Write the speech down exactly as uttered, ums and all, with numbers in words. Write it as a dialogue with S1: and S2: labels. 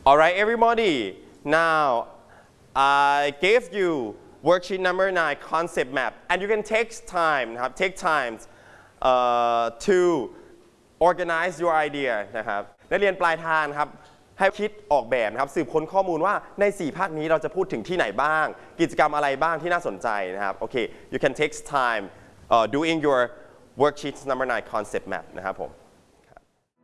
S1: All right, everybody. Now, I gave you worksheet number nine, concept map, and you can take time นะครับ take time uh, to organize your idea นะครับนักเรียนปลายทางครับให้คิดออกแบบนะครับสืบค้นข้อมูลว่าในสี่ภาคนี้เราจะพูดถึงที่ไหนบ้างกิจกรรมอะไรบ้างที่น่าสนใจนะครับโอเค you can take time uh, doing your worksheet number nine concept map นะครับผม